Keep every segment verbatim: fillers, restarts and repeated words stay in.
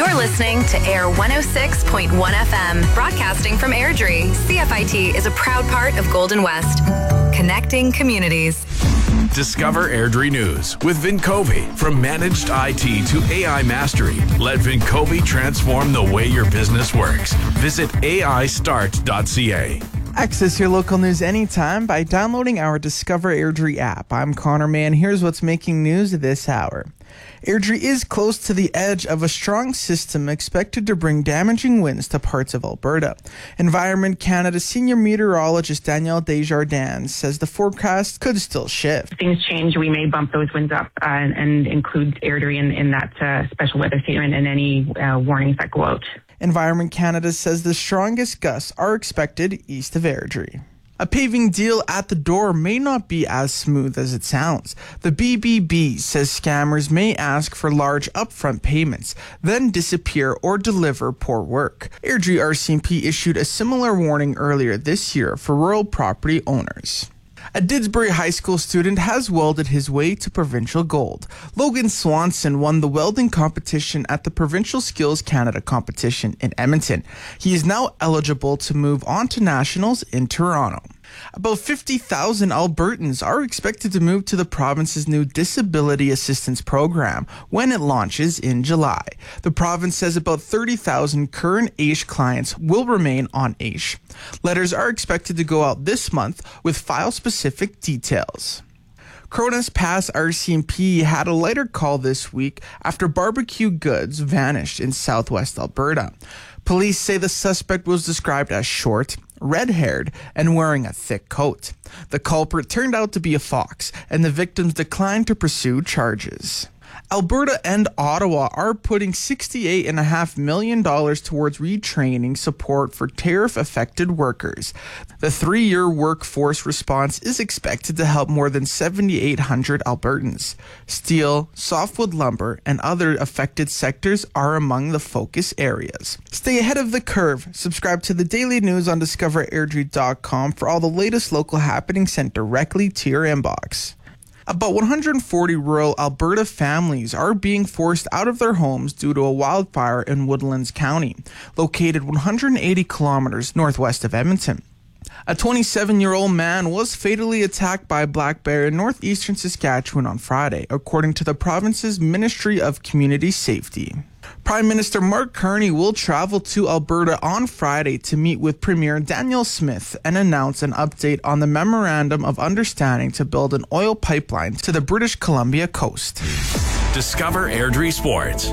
You're listening to Air one oh six point one F M, broadcasting from Airdrie. C F I T is a proud part of Golden West, connecting communities. Discover Airdrie News with Vincovi. From managed I T to A I mastery, let Vincovi transform the way your business works. Visit A I start dot C A. Access your local news anytime by downloading our Discover Airdrie app. I'm Connor Mann. Here's what's making news this hour. Airdrie is close to the edge of a strong system expected to bring damaging winds to parts of Alberta. Environment Canada senior meteorologist Danielle Desjardins says the forecast could still shift. If things change, we may bump those winds up uh, and include Airdrie in, in that uh, special weather statement and any uh, warnings that go out. Environment Canada says the strongest gusts are expected east of Airdrie. A paving deal at the door may not be as smooth as it sounds. The B B B says scammers may ask for large upfront payments, then disappear or deliver poor work. Airdrie R C M P issued a similar warning earlier this year for rural property owners. A Didsbury High School student has welded his way to provincial gold. Logan Swanson won the welding competition at the Provincial Skills Canada competition in Edmonton. He is now eligible to move on to nationals in Toronto. About fifty thousand Albertans are expected to move to the province's new Disability Assistance Program when it launches in July. The province says about thirty thousand current A I S H clients will remain on A I S H. Letters are expected to go out this month with file-specific details. Cronus Pass R C M P had a lighter call this week after barbecue goods vanished in southwest Alberta. Police say the suspect was described as short, red-haired, and wearing a thick coat. The culprit turned out to be a fox, and the victims declined to pursue charges. Alberta and Ottawa are putting sixty-eight point five million dollars towards retraining support for tariff-affected workers. The three-year workforce response is expected to help more than seven thousand eight hundred Albertans. Steel, softwood lumber, and other affected sectors are among the focus areas. Stay ahead of the curve. Subscribe to the daily news on discover airdrie dot com for all the latest local happenings sent directly to your inbox. About one hundred forty rural Alberta families are being forced out of their homes due to a wildfire in Woodlands County, located one hundred eighty kilometers northwest of Edmonton. A twenty-seven-year-old man was fatally attacked by a black bear in northeastern Saskatchewan on Friday, according to the province's Ministry of Community Safety. Prime Minister Mark Carney will travel to Alberta on Friday to meet with Premier Danielle Smith and announce an update on the Memorandum of Understanding to build an oil pipeline to the British Columbia coast. Discover Airdrie Sports.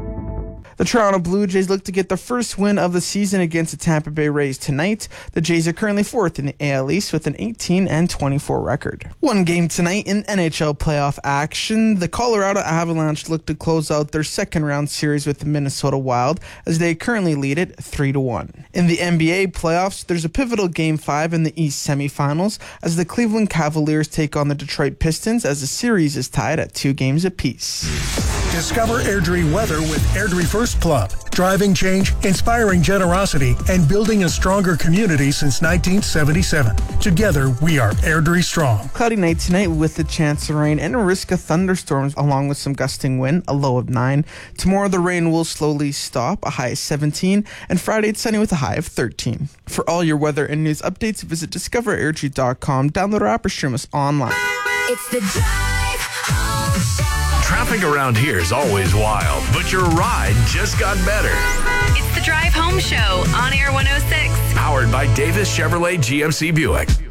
The Toronto Blue Jays look to get the first win of the season against the Tampa Bay Rays tonight. The Jays are currently fourth in the A L East with an eighteen and twenty-four record. One game tonight in N H L playoff action. The Colorado Avalanche look to close out their second round series with the Minnesota Wild as they currently lead it three to one. In the N B A playoffs, there's a pivotal game five in the East semifinals as the Cleveland Cavaliers take on the Detroit Pistons as the series is tied at two games apiece. Discover Airdrie weather with Airdrie First Club. Driving change, inspiring generosity, and building a stronger community since nineteen seventy-seven. Together, we are Airdrie Strong. Cloudy night tonight with a chance of rain and a risk of thunderstorms along with some gusting wind, a low of nine. Tomorrow the rain will slowly stop, a high of seventeen, and Friday it's sunny with a high of thirteen. For all your weather and news updates, visit discover airdrie dot com, download our app or stream us online. It's the Drive Home Show. Traffic around here is always wild, but your ride just got better. It's the Drive Home Show on Air one oh six. Powered by Davis Chevrolet G M C Buick.